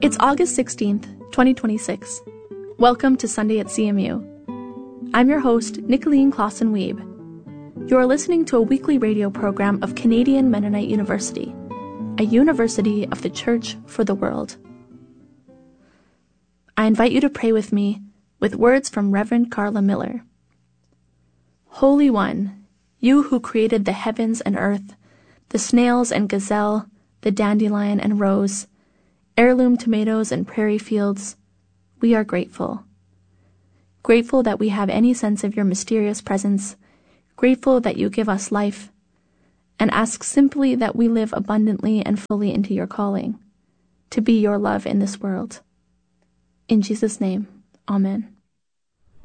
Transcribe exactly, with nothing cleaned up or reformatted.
It's August sixteenth, twenty twenty-six. Welcome to Sunday at C M U. I'm your host, Nicolene Clausen-Weeb. You are listening to a weekly radio program of Canadian Mennonite University, a university of the Church for the world. I invite you to pray with me with words from Reverend Carla Miller. Holy One, you who created the heavens and earth, the snails and gazelle, the dandelion and rose, heirloom tomatoes and prairie fields, we are grateful. Grateful that we have any sense of your mysterious presence, grateful that you give us life, and ask simply that we live abundantly and fully into your calling, to be your love in this world. In Jesus' name, Amen.